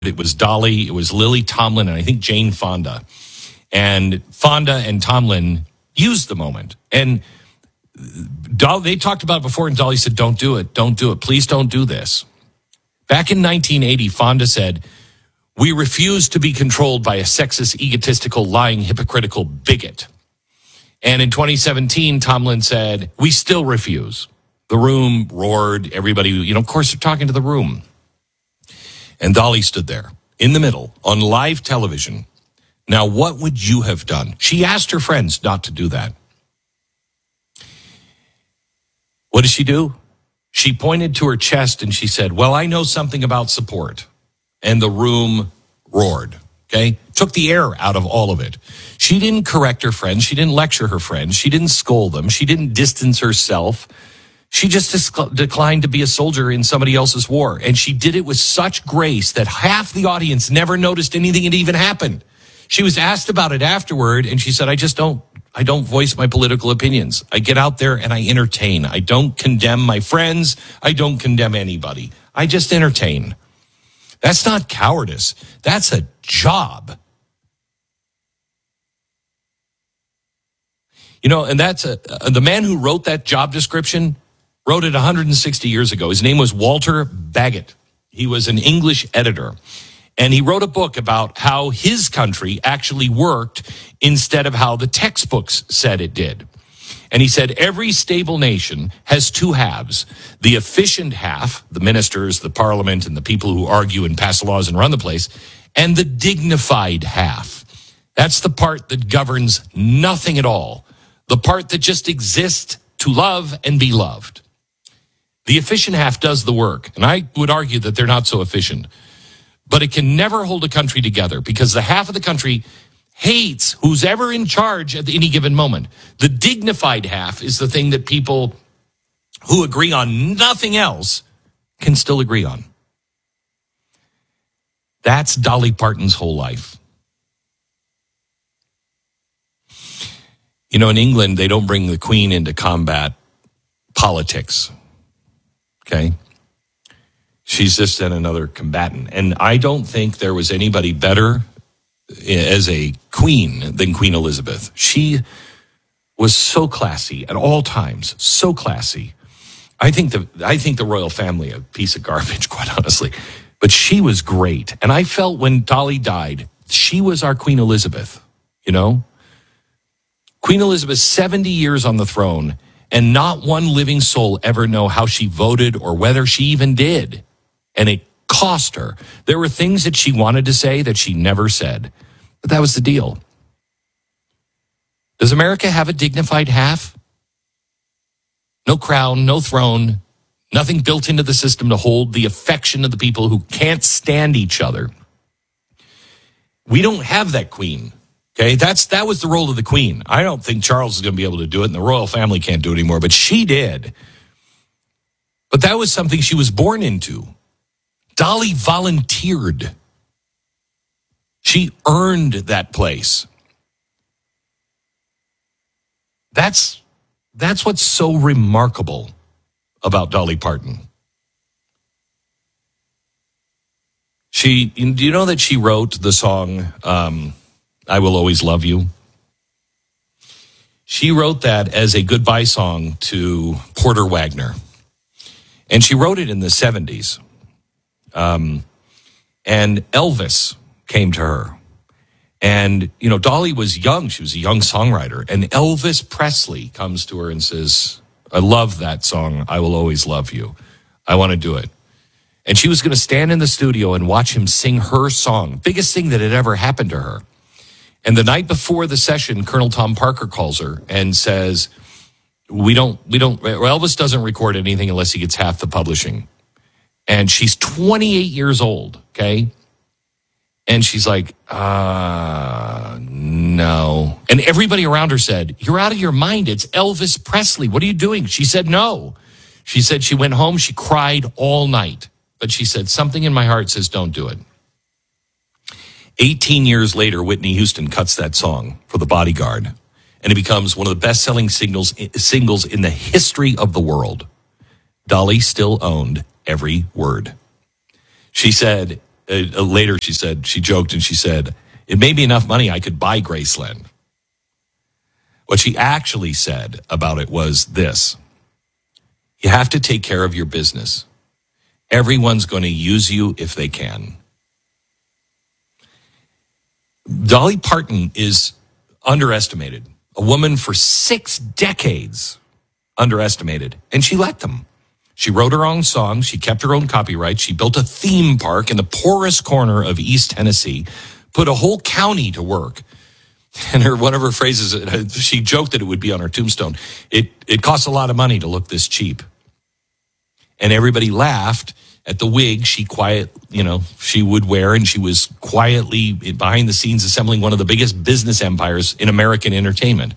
It was Dolly, it was Lily Tomlin, and I think Jane Fonda. And Fonda and Tomlin used the moment. And they talked about it before, and Dolly said, don't do it, please don't do this. Back in 1980, Fonda said, we refuse to be controlled by a sexist, egotistical, lying, hypocritical bigot. And in 2017, Tomlin said, we still refuse. The room roared, everybody, of course they're talking to the room. And Dolly stood there in the middle on live television. Now, what would you have done? She asked her friends not to do that. What did she do? She pointed to her chest and she said, well, I know something about support. And the room roared, okay? Took the air out of all of it. She didn't correct her friends. She didn't lecture her friends. She didn't scold them. She didn't distance herself. She just declined to be a soldier in somebody else's war. And she did it with such grace that half the audience never noticed anything had even happened. She was asked about it afterward, and she said, I don't voice my political opinions. I get out there and I entertain. I don't condemn my friends. I don't condemn anybody. I just entertain. That's not cowardice. That's a job. And that's the man who wrote that job description wrote it 160 years ago. His name was Walter Bagot. He was an English editor. And he wrote a book about how his country actually worked instead of how the textbooks said it did. And he said, every stable nation has two halves. The efficient half, the ministers, the parliament, and the people who argue and pass laws and run the place, and the dignified half. That's the part that governs nothing at all. The part that just exists to love and be loved. The efficient half does the work, and I would argue that they're not so efficient. But it can never hold a country together because the half of the country hates who's ever in charge at any given moment. The dignified half is the thing that people who agree on nothing else can still agree on. That's Dolly Parton's whole life. In England, they don't bring the Queen into combat politics. Okay? She's just another combatant. And I don't think there was anybody better as a queen than Queen Elizabeth. She was so classy at all times, so classy. I think the royal family a piece of garbage, quite honestly. But she was great. And I felt when Dolly died, she was our Queen Elizabeth, Queen Elizabeth, 70 years on the throne, and not one living soul ever know how she voted or whether she even did. And it cost her. There were things that she wanted to say that she never said. But that was the deal. Does America have a dignified half? No crown, no throne, nothing built into the system to hold the affection of the people who can't stand each other. We don't have that queen. Okay, that was the role of the queen. I don't think Charles is going to be able to do it, and the royal family can't do it anymore, but she did. But that was something she was born into. Dolly volunteered. She earned that place. That's what's so remarkable about Dolly Parton. Do you know that she wrote the song, I Will Always Love You? She wrote that as a goodbye song to Porter Wagner. And she wrote it in the 70s. And Elvis came to her. And, Dolly was young. She was a young songwriter. And Elvis Presley comes to her and says, I love that song, I Will Always Love You. I want to do it. And she was going to stand in the studio and watch him sing her song. Biggest thing that had ever happened to her. And the night before the session, Colonel Tom Parker calls her and says, Elvis doesn't record anything unless he gets half the publishing. And she's 28 years old, okay? And she's like, no. And everybody around her said, you're out of your mind. It's Elvis Presley. What are you doing? She said, no. She said she went home. She cried all night. But she said, something in my heart says don't do it. 18 years later, Whitney Houston cuts that song for The Bodyguard. And it becomes one of the best-selling singles in the history of the world. Dolly still owned every word. She said, later she said, she joked and she said, it made me enough money I could buy Graceland. What she actually said about it was this: you have to take care of your business. Everyone's going to use you if they can. Dolly Parton is underestimated. A woman for 6 decades underestimated, and she let them. She wrote her own songs. She kept her own copyright. She built a theme park in the poorest corner of East Tennessee, put a whole county to work. And one of her phrases, she joked that it would be on her tombstone. It costs a lot of money to look this cheap. And everybody laughed at the wig she would wear, and she was quietly behind the scenes assembling one of the biggest business empires in American entertainment.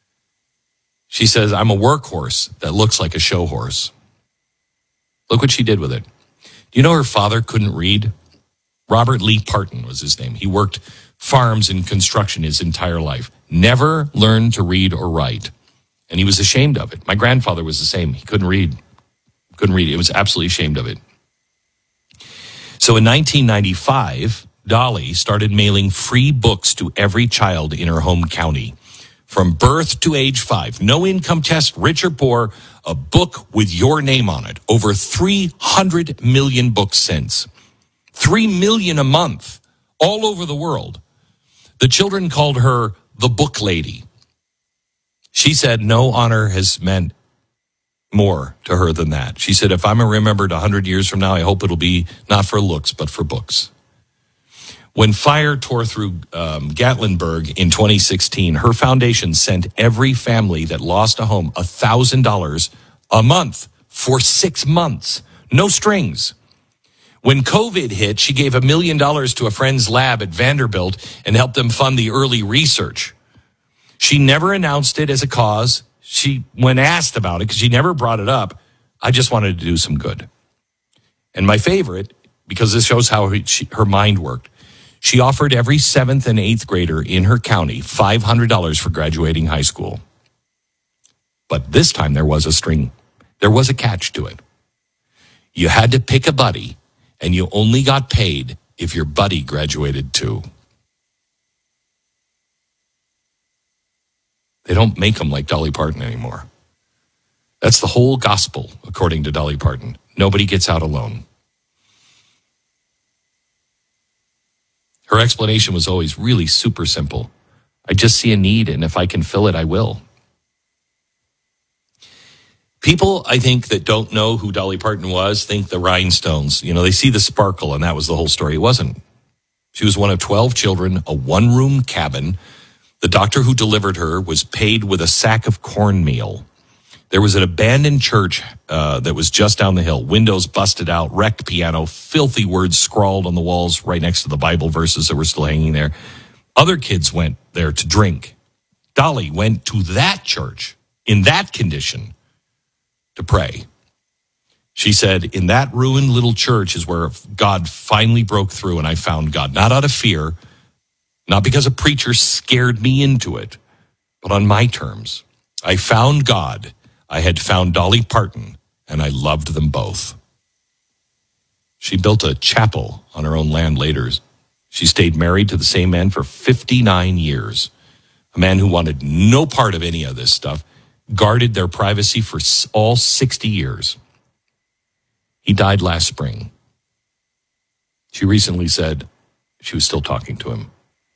She says, I'm a workhorse that looks like a show horse. Look what she did with it. Do you know her father couldn't read? Robert Lee Parton was his name. He worked farms and construction his entire life. Never learned to read or write. And he was ashamed of it. My grandfather was the same. He couldn't read. He was absolutely ashamed of it. So in 1995, Dolly started mailing free books to every child in her home county. From birth to age 5, no income test, rich or poor, a book with your name on it. Over 300 million books since. 3 million a month, all over the world. The children called her the book lady. She said no honor has meant more to her than that. She said, if I'm remembered 100 years from now, I hope it'll be not for looks, but for books. When fire tore through Gatlinburg in 2016, her foundation sent every family that lost a home $1,000 a month for 6 months. No strings. When COVID hit, she gave $1 million to a friend's lab at Vanderbilt and helped them fund the early research. She never announced it as a cause. When asked about it, because she never brought it up, I just wanted to do some good. And my favorite, because this shows how her mind worked, she offered every 7th and 8th grader in her county $500 for graduating high school. But this time there was a string. There was a catch to it. You had to pick a buddy, and you only got paid if your buddy graduated too. They don't make them like Dolly Parton anymore. That's the whole gospel, according to Dolly Parton. Nobody gets out alone. Her explanation was always really super simple. I just see a need, and if I can fill it, I will. People, I think, that don't know who Dolly Parton was think the rhinestones. They see the sparkle, and that was the whole story. It wasn't. She was one of 12 children, a one-room cabin. The doctor who delivered her was paid with a sack of cornmeal. There was an abandoned church that was just down the hill. Windows busted out, wrecked piano, filthy words scrawled on the walls right next to the Bible verses that were still hanging there. Other kids went there to drink. Dolly went to that church in that condition to pray. She said, in that ruined little church is where God finally broke through, and I found God. Not out of fear, not because a preacher scared me into it, but on my terms. I found God. I had found Dolly Parton, and I loved them both. She built a chapel on her own land later. She stayed married to the same man for 59 years. A man who wanted no part of any of this stuff, guarded their privacy for all 60 years. He died last spring. She recently said she was still talking to him.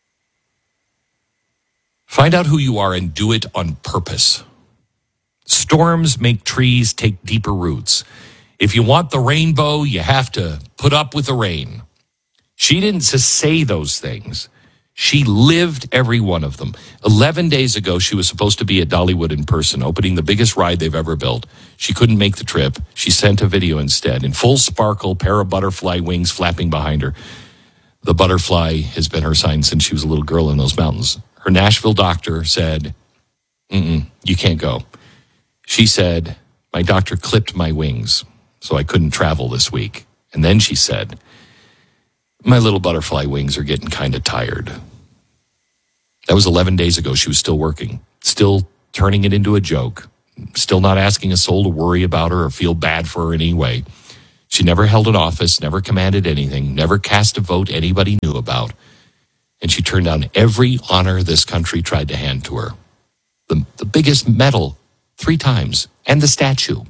Find out who you are and do it on purpose. Storms make trees take deeper roots. If you want the rainbow, you have to put up with the rain. She didn't just say those things. She lived every one of them. 11 days ago, she was supposed to be at Dollywood in person, opening the biggest ride they've ever built. She couldn't make the trip. She sent a video instead. In full sparkle, pair of butterfly wings flapping behind her. The butterfly has been her sign since she was a little girl in those mountains. Her Nashville doctor said, you can't go. She said, my doctor clipped my wings, so I couldn't travel this week. And then she said, my little butterfly wings are getting kind of tired. That was 11 days ago. She was still working, still turning it into a joke, still not asking a soul to worry about her or feel bad for her in any way. She never held an office, never commanded anything, never cast a vote anybody knew about. And she turned down every honor this country tried to hand to her. The biggest medal 3 times, and the statue.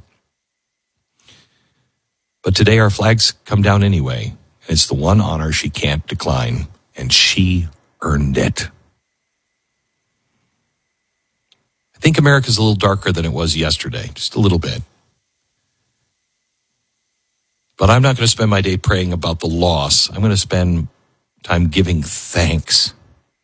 But today our flags come down anyway. It's the one honor she can't decline, and she earned it. I think America's a little darker than it was yesterday, just a little bit. But I'm not going to spend my day praying about the loss. I'm going to spend time giving thanks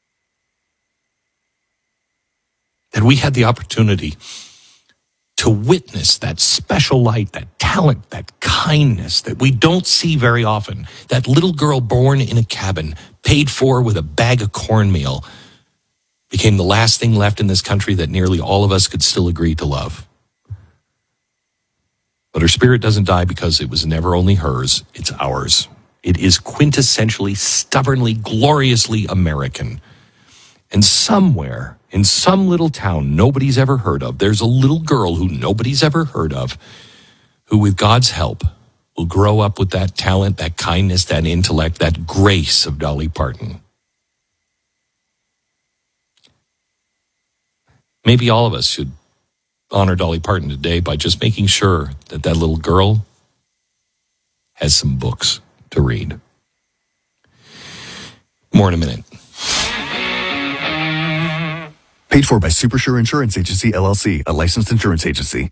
that we had the opportunity to witness that special light, that talent, that kindness that we don't see very often. That little girl born in a cabin, paid for with a bag of cornmeal, became the last thing left in this country that nearly all of us could still agree to love. But her spirit doesn't die because it was never only hers, it's ours. It is quintessentially, stubbornly, gloriously American. And somewhere, in some little town nobody's ever heard of, there's a little girl who nobody's ever heard of, who with God's help will grow up with that talent, that kindness, that intellect, that grace of Dolly Parton. Maybe all of us should honor Dolly Parton today by just making sure that that little girl has some books to read. More in a minute. Paid for by Supersure Insurance Agency, LLC, a licensed insurance agency.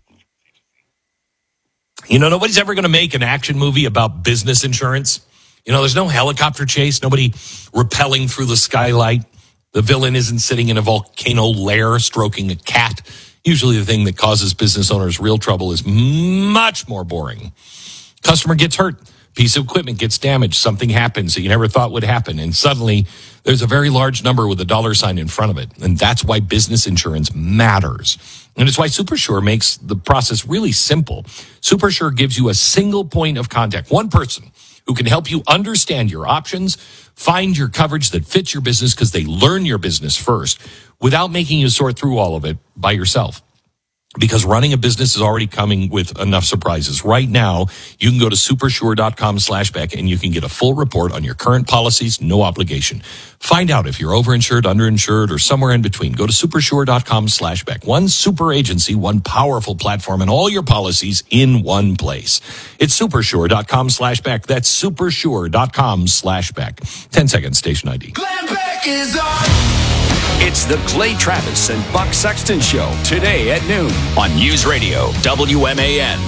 You know, nobody's ever going to make an action movie about business insurance. You know, there's no helicopter chase, nobody rappelling through the skylight. The villain isn't sitting in a volcano lair stroking a cat. Usually the thing that causes business owners real trouble is much more boring. Customer gets hurt. Piece of equipment gets damaged. Something happens that you never thought would happen. And suddenly there's a very large number with a $sign in front of it. And that's why business insurance matters. And it's why Supersure makes the process really simple. Supersure gives you a single point of contact, one person who can help you understand your options, find your coverage that fits your business because they learn your business first without making you sort through all of it by yourself. Because running a business is already coming with enough surprises. Right now, you can go to supersure.com/Beck and you can get a full report on your current policies, no obligation. Find out if you're overinsured, underinsured, or somewhere in between. Go to supersure.com/Beck. One super agency, one powerful platform, and all your policies in one place. It's supersure.com/Beck. That's supersure.com/Beck. 10 seconds, station ID. Glenn Beck is on. It's the Clay Travis and Buck Sexton Show, today at noon on News Radio WMAN.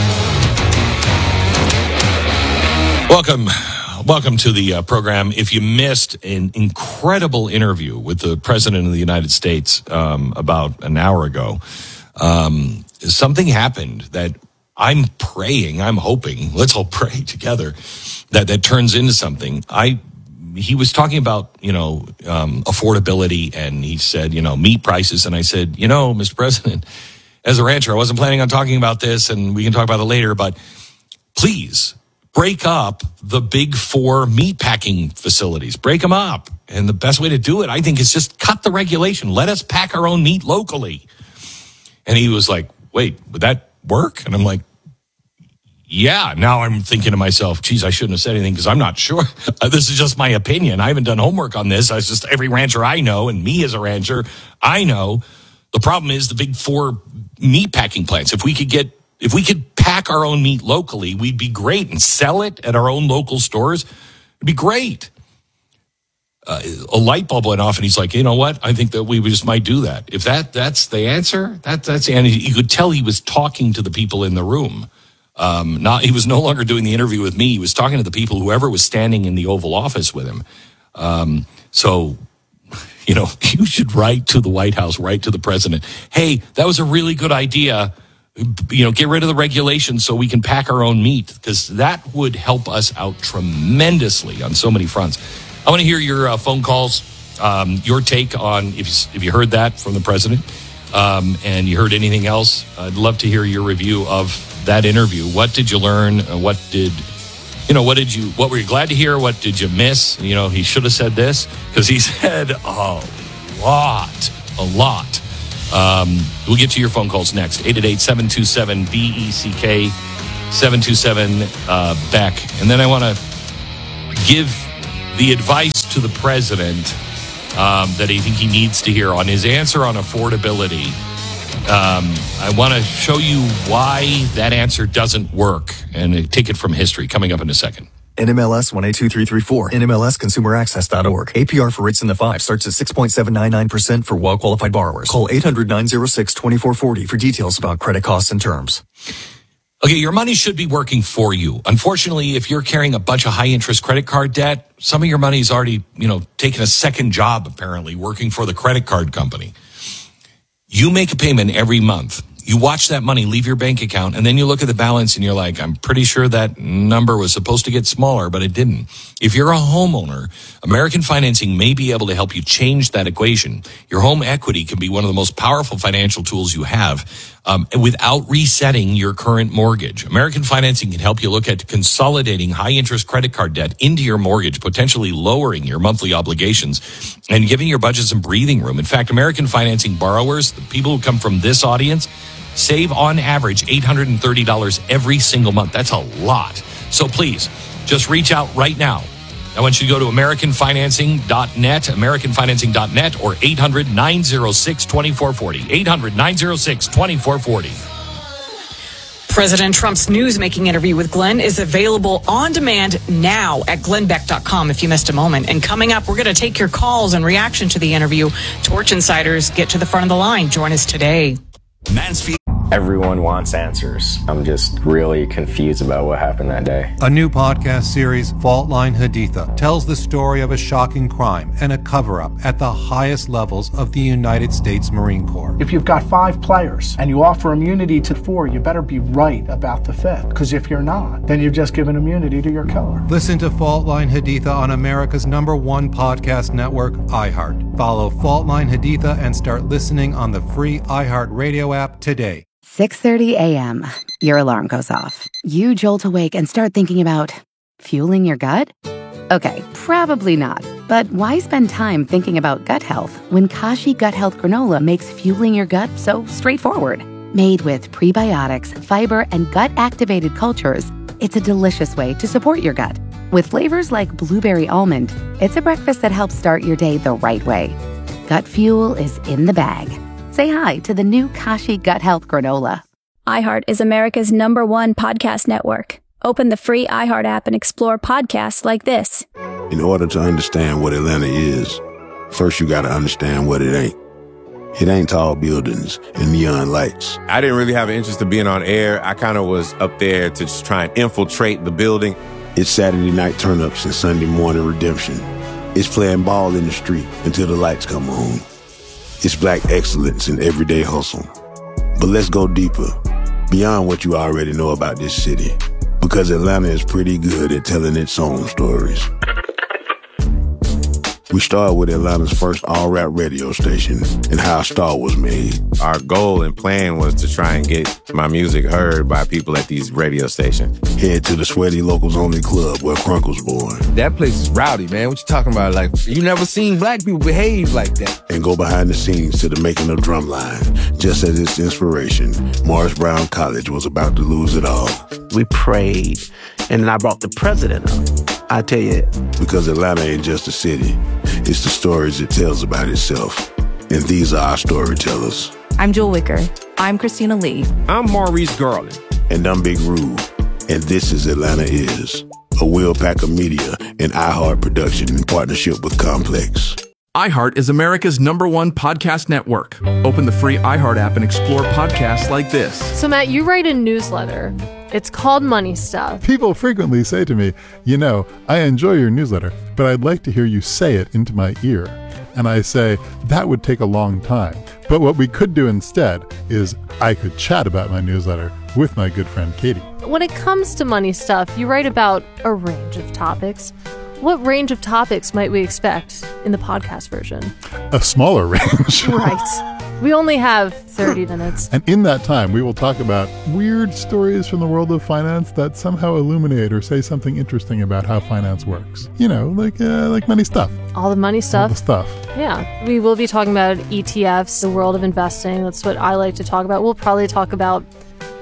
Welcome to the program. If you missed an incredible interview with the President of the United States about an hour ago, something happened that I'm hoping, let's all pray together, that turns into something. He was talking about, affordability, and he said, meat prices. And I said, Mr. President, as a rancher, I wasn't planning on talking about this, and we can talk about it later, but please break up the big 4 meat packing facilities. Break them up. And the best way to do it, I think, is just cut the regulation. Let us pack our own meat locally. And he was like, wait, would that work? And I'm like, yeah. Now I'm thinking to myself, geez, I shouldn't have said anything because I'm not sure. This is just my opinion. I haven't done homework on this. I just, every rancher I know, and me as a rancher, I know the problem is the big 4 meat packing plants. If we could pack our own meat locally, we'd be great, and sell it at our own local stores. It'd be great. A light bulb went off, and he's like, you know what? I think that we just might do that. If that's the answer, that's, and you could tell he was talking to the people in the room. He was no longer doing the interview with me. He was talking to the people, whoever was standing in the Oval Office with him. You should write to the White House, write to the president. Hey, that was a really good idea. Get rid of the regulations so we can pack our own meat, because that would help us out tremendously on so many fronts. I want to hear your phone calls, your take on if you heard that from the president, and you heard anything else. I'd love to hear your review of that interview. What did you learn? What were you glad to hear? What did you miss? He should have said this, because he said a lot. We'll get to your phone calls next. 888-727-BECK. 727-BECK. And then I want to give the advice to the president that I think he needs to hear on his answer on affordability. I want to show you why that answer doesn't work and take it from history coming up in a second. NMLS 182334, NMLSconsumeraccess.org. APR for rates in the 5 starts at 6.799% for well-qualified borrowers. Call 800-906-2440 for details about credit costs and terms. Okay, your money should be working for you. Unfortunately, if you're carrying a bunch of high-interest credit card debt, some of your money's already, taken a second job, apparently, working for the credit card company. You make a payment every month. You watch that money leave your bank account, and then you look at the balance and you're like, I'm pretty sure that number was supposed to get smaller, but it didn't. If you're a homeowner, American Financing may be able to help you change that equation. Your home equity can be one of the most powerful financial tools you have without resetting your current mortgage. American Financing can help you look at consolidating high-interest credit card debt into your mortgage, potentially lowering your monthly obligations and giving your budget some breathing room. In fact, American Financing borrowers, the people who come from this audience, save on average $830 every single month. That's a lot. So please, just reach out right now. I want you to go to AmericanFinancing.net, AmericanFinancing.net, or 800-906-2440. 800-906-2440. President Trump's newsmaking interview with Glenn is available on demand now at glennbeck.com if you missed a moment. And coming up, we're going to take your calls in reaction to the interview. Torch Insiders, get to the front of the line. Join us today. Mansfield. Everyone wants answers. I'm just really confused about what happened that day. A new podcast series, Fault Line Haditha, tells the story of a shocking crime and a cover-up at the highest levels of the United States Marine Corps. If you've got 5 players and you offer immunity to 4, you better be right about the 5th. Because if you're not, then you've just given immunity to your killer. Listen to Fault Line Haditha on America's #1 podcast network, iHeart. Follow Fault Line Haditha and start listening on the free iHeart Radio app today. 6:30 a.m. Your alarm goes off. You jolt awake and start thinking about fueling your gut? Okay, probably not. But why spend time thinking about gut health when Kashi Gut Health Granola makes fueling your gut so straightforward? Made with prebiotics, fiber, and gut-activated cultures, it's a delicious way to support your gut. With flavors like blueberry almond, it's a breakfast that helps start your day the right way. Gut fuel is in the bag. Say hi to the new Kashi Gut Health Granola. iHeart is America's #1 podcast network. Open the free iHeart app and explore podcasts like this. In order to understand what Atlanta is, first you got to understand what it ain't. It ain't tall buildings and neon lights. I didn't really have an interest in being on air. I kind of was up there to just try and infiltrate the building. It's Saturday night turn-ups and Sunday morning redemption. It's playing ball in the street until the lights come on. It's black excellence in everyday hustle. But let's go deeper, beyond what you already know about this city, because Atlanta is pretty good at telling its own stories. We started with Atlanta's first all-rap radio station and how a star was made. Our goal and plan was to try and get my music heard by people at these radio stations. Head to the Sweaty Locals Only Club where Crunk was born. That place is rowdy, man. What you talking about? Like, you never seen black people behave like that. And go behind the scenes to the making of Drumline. Just as its inspiration, Morris Brown College was about to lose it all. We prayed, and I brought the president up. I tell you. Because Atlanta ain't just a city. It's the stories it tells about itself. And these are our storytellers. I'm Jewel Wicker. I'm Christina Lee. I'm Maurice Garland. And I'm Big Rube. And this is Atlanta Is, a Will Packer Media and iHeart production in partnership with Complex. iHeart is America's #1 podcast network. Open the free iHeart app and explore podcasts like this. So, Matt, you write a newsletter. It's called Money Stuff. People frequently say to me, I enjoy your newsletter, but I'd like to hear you say it into my ear. And I say, that would take a long time. But what we could do instead is I could chat about my newsletter with my good friend Katie. When it comes to Money Stuff, you write about a range of topics. What range of topics might we expect in the podcast version? A smaller range. Right. We only have 30 minutes. And in that time, we will talk about weird stories from the world of finance that somehow illuminate or say something interesting about how finance works. Like money stuff. All the money stuff. All the stuff. Yeah. We will be talking about ETFs, the world of investing. That's what I like to talk about. We'll probably talk about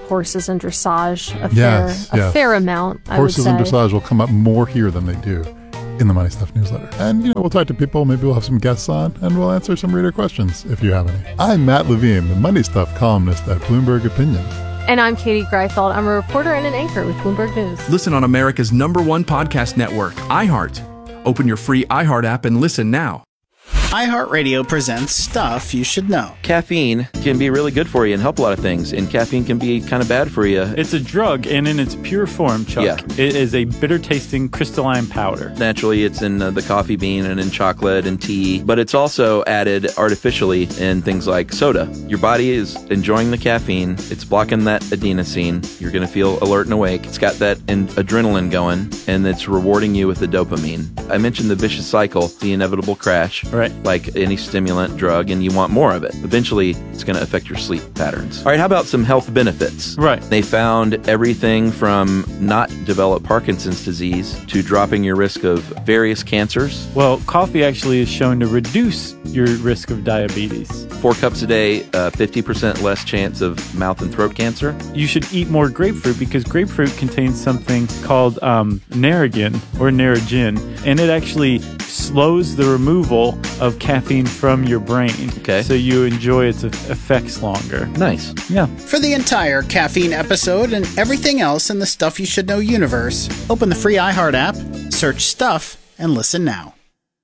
horses and dressage a fair amount, I would Horses say. and dressage will come up more here than they do in the Money Stuff newsletter. And, we'll talk to people, maybe we'll have some guests on, and we'll answer some reader questions if you have any. I'm Matt Levine, the Money Stuff columnist at Bloomberg Opinion. And I'm Katie Greifeld. I'm a reporter and an anchor with Bloomberg News. Listen on America's #1 podcast network, iHeart. Open your free iHeart app and listen now. iHeartRadio presents Stuff You Should Know. Caffeine can be really good for you and help a lot of things, and caffeine can be kind of bad for you. It's a drug, and in its pure form, Chuck, it is a bitter-tasting crystalline powder. Naturally, it's in the coffee bean and in chocolate and tea, but it's also added artificially in things like soda. Your body is enjoying the caffeine. It's blocking that adenosine. You're going to feel alert and awake. It's got that adrenaline going, and it's rewarding you with the dopamine. I mentioned the vicious cycle, the inevitable crash. Right. Like any stimulant drug, and you want more of it. Eventually, it's going to affect your sleep patterns. All right, how about some health benefits? Right. They found everything from not develop Parkinson's disease to dropping your risk of various cancers. Well, coffee actually is shown to reduce your risk of diabetes. 4 cups a day, 50% less chance of mouth and throat cancer. You should eat more grapefruit because grapefruit contains something called Narragin or Narragin, and it actually slows the removal of caffeine from your brain. Okay. So you enjoy its effects longer. Nice. Yeah. For the entire caffeine episode and everything else in the Stuff You Should Know universe, open the free iHeart app, search Stuff, and listen now.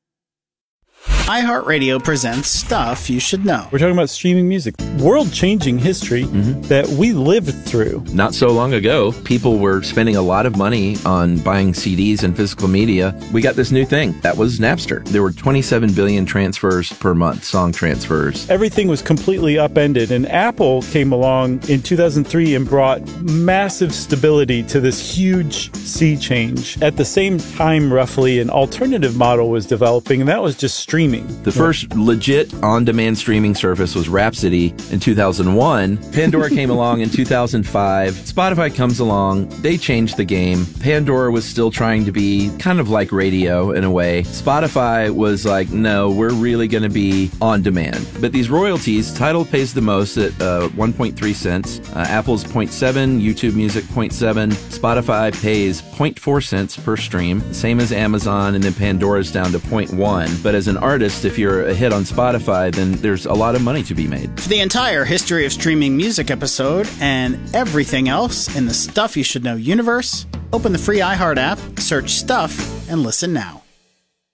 iHeartRadio presents Stuff You Should Know. We're talking about streaming music. World-changing history that we lived through. Not so long ago, people were spending a lot of money on buying CDs and physical media. We got this new thing. That was Napster. There were 27 billion transfers per month, song transfers. Everything was completely upended, and Apple came along in 2003 and brought massive stability to this huge sea change. At the same time, roughly, an alternative model was developing, and that was just streaming. The first legit on-demand streaming service was Rhapsody in 2001. Pandora came along in 2005. Spotify comes along. They changed the game. Pandora was still trying to be kind of like radio in a way. Spotify was like, no, we're really going to be on demand. But these royalties, Tidal pays the most at 1.3 cents. Apple's 0.7, YouTube Music 0.7. Spotify pays 0.4 cents per stream, same as Amazon, and then Pandora's down to 0.1. But as an artist, if you're a hit on Spotify, then there's a lot of money to be made. For the entire history of streaming music episode and everything else in the Stuff You Should Know universe, open the free iHeart app, search Stuff, and listen now.